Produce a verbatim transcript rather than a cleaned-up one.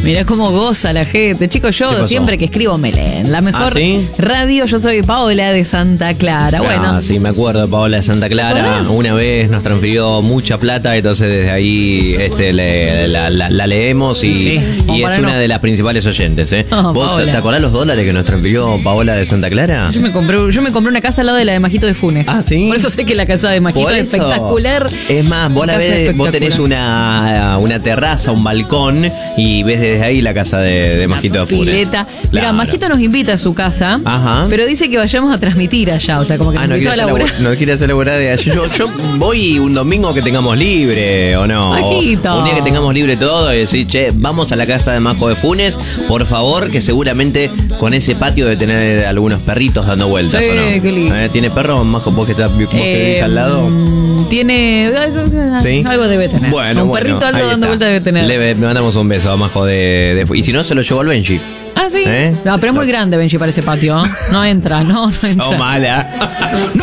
Mirá cómo goza la gente. Chicos, yo siempre que escribo me leen. La mejor ¿Ah, sí? radio, yo soy Paola de Santa Clara. Bueno. Ah, sí, me acuerdo, Paola de Santa Clara. Una vez nos transfirió mucha plata, entonces desde ahí este, le, la, la, la leemos y, sí, y es una no. de las principales oyentes. ¿eh? Oh, ¿Vos Paola. te acordás los dólares que nos transfirió Paola de Santa Clara? Yo me compré, yo me compré una casa al lado de la de Majito de Funes. Ah, sí. Por eso sé que la casa de Majito es espectacular. Es más, vos la ves, vos tenés una, una terraza, un balcón y ves desde ahí la casa de, de Majito de Funes. Pileta. Claro. Mira, Majito nos invita a su casa, Ajá. pero dice que vayamos a transmitir allá, o sea, como que ah, nos no invitó a laburar. La, no quiere hacer laburar de allá. Yo, yo voy un domingo que tengamos libre, ¿o no? Majito. O un día que tengamos libre todo y decir, che, vamos a la casa de Majo de Funes, por favor, que seguramente con ese patio de tener algunos perritos dando vueltas, sí, ¿o no? Qué lindo. ¿Eh? ¿Tiene perro, Majo, vos que, estás, vos que eh, vivís al lado? Tiene algo, ¿Sí? algo debe tener. Bueno, un bueno, perrito algo dando vueltas debe tener. Le, le mandamos un beso a Majo de, de... Y si no, se lo llevo al Benji. Ah, sí. ¿Eh? No, pero es muy grande Benji para ese patio. No entra, no, no entra. So mala.